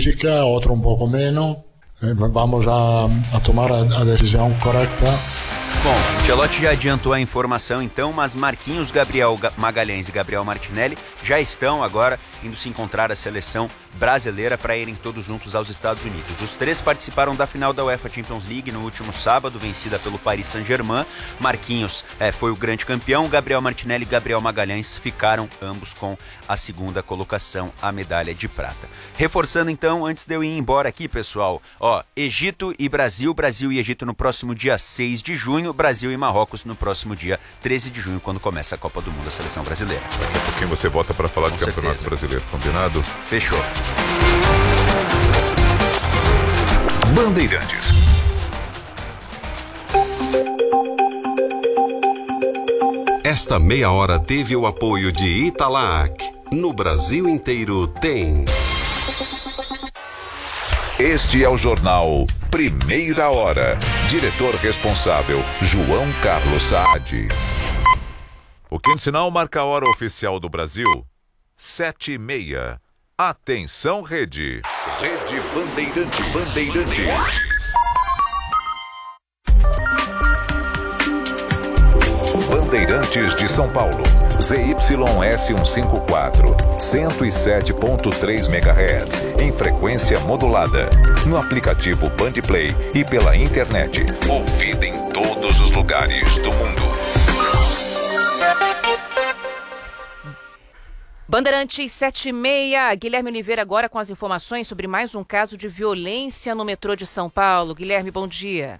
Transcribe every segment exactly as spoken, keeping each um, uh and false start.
crítica, outro um pouco menos. Vamos a, a tomar a, a decisão correta. Bom, Ancelotti já adiantou a informação então, mas Marquinhos, Gabriel Magalhães e Gabriel Martinelli já estão agora indo se encontrar a seleção brasileira para irem todos juntos aos Estados Unidos. Os três participaram da final da UEFA Champions League no último sábado, vencida pelo Paris Saint-Germain. Marquinhos é, foi o grande campeão, Gabriel Martinelli e Gabriel Magalhães ficaram ambos com a segunda colocação, a medalha de prata. Reforçando então, antes de eu ir embora aqui, pessoal, ó, Egito e Brasil, Brasil e Egito no próximo dia seis de junho, Brasil e Marrocos no próximo dia treze de junho, quando começa a Copa do Mundo, a seleção brasileira. Daqui a pouquinho você volta para falar Com de Campeonato certeza. Brasileiro, combinado? Fechou. Bandeirantes. Esta meia hora teve o apoio de Italac. No Brasil inteiro tem. Este é o jornal Primeira Hora. Diretor responsável, João Carlos Saad. O quinto sinal marca a hora oficial do Brasil. Sete e meia. Atenção, rede. Rede Bandeirantes. Bandeirantes. Bandeirantes de São Paulo. Z Y S cento e cinquenta e quatro, cento e sete ponto três megahertz, em frequência modulada. No aplicativo Bandplay e pela internet. Ouvida em todos os lugares do mundo. Bandeirantes sete e meia, Guilherme Oliveira agora com as informações sobre mais um caso de violência no metrô de São Paulo. Guilherme, bom dia.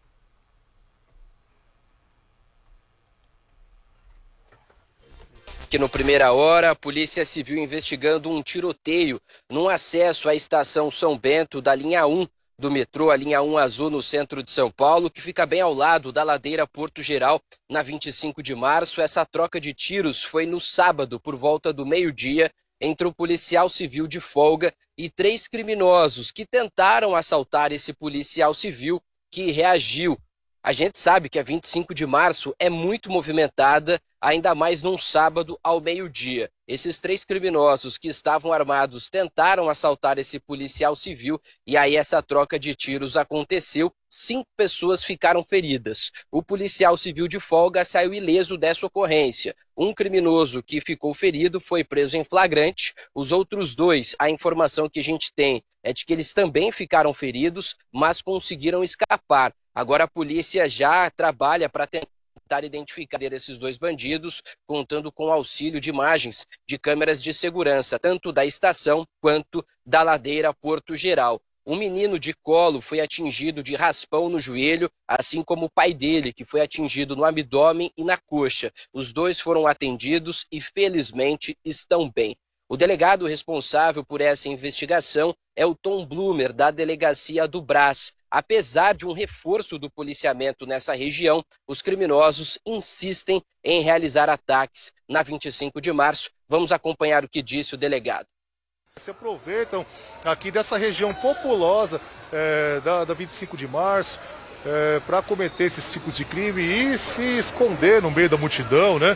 Que no Primeira Hora, a Polícia Civil investigando um tiroteio num acesso à estação São Bento da linha um do metrô, a linha um azul no centro de São Paulo, que fica bem ao lado da ladeira Porto Geral, na vinte e cinco de março. Essa troca de tiros foi no sábado, por volta do meio-dia, entre um policial civil de folga e três criminosos que tentaram assaltar esse policial civil que reagiu. A gente sabe que a vinte e cinco de março é muito movimentada, ainda mais num sábado ao meio-dia. Esses três criminosos que estavam armados tentaram assaltar esse policial civil e aí essa troca de tiros aconteceu. Cinco pessoas ficaram feridas. O policial civil de folga saiu ileso dessa ocorrência. Um criminoso que ficou ferido foi preso em flagrante. Os outros dois, a informação que a gente tem é de que eles também ficaram feridos, mas conseguiram escapar. Agora a polícia já trabalha para tentar identificar esses dois bandidos, contando com o auxílio de imagens de câmeras de segurança, tanto da estação quanto da ladeira Porto Geral. Um menino de colo foi atingido de raspão no joelho, assim como o pai dele, que foi atingido no abdômen e na coxa. Os dois foram atendidos e, felizmente, estão bem. O delegado responsável por essa investigação é o Tom Blumer, da delegacia do Brás. Apesar de um reforço do policiamento nessa região, os criminosos insistem em realizar ataques na vinte e cinco de março. Vamos acompanhar o que disse o delegado. Se aproveitam aqui dessa região populosa é, da, da vinte e cinco de março é, para cometer esses tipos de crime e se esconder no meio da multidão, né?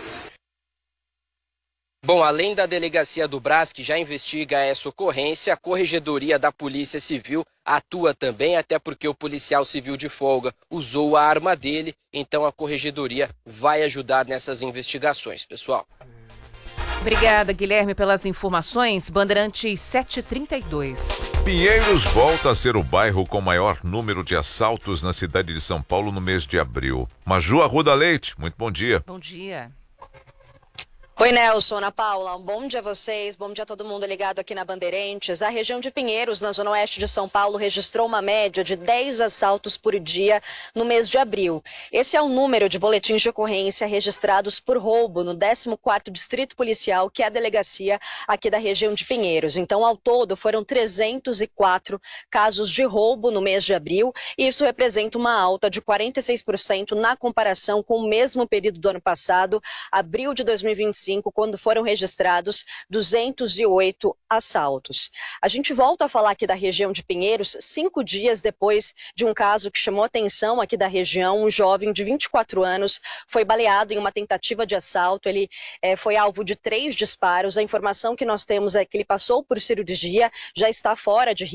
Bom, além da delegacia do Brás, que já investiga essa ocorrência, a Corregedoria da Polícia Civil atua também, até porque o policial civil de folga usou a arma dele, então a Corregedoria vai ajudar nessas investigações, pessoal. Obrigada, Guilherme, pelas informações. Bandeirantes sete e trinta e dois. Pinheiros volta a ser o bairro com maior número de assaltos na cidade de São Paulo no mês de abril. Maju Arruda Leite, muito bom dia. Bom dia. Oi, Nelson, Ana Paula, um bom dia a vocês, bom dia a todo mundo ligado aqui na Bandeirantes. A região de Pinheiros, na zona oeste de São Paulo, registrou uma média de dez assaltos por dia no mês de abril. Esse é o número de boletins de ocorrência registrados por roubo no décimo quarto Distrito Policial, que é a delegacia aqui da região de Pinheiros. Então, ao todo, foram trezentos e quatro casos de roubo no mês de abril, e isso representa uma alta de quarenta e seis por cento na comparação com o mesmo período do ano passado, abril de dois mil e vinte e cinco. Quando foram registrados duzentos e oito assaltos. A gente volta a falar aqui da região de Pinheiros, cinco dias depois de um caso que chamou atenção aqui da região. Um jovem de vinte e quatro anos foi baleado em uma tentativa de assalto. Ele é, foi alvo de três disparos. A informação que nós temos é que ele passou por cirurgia, já está fora de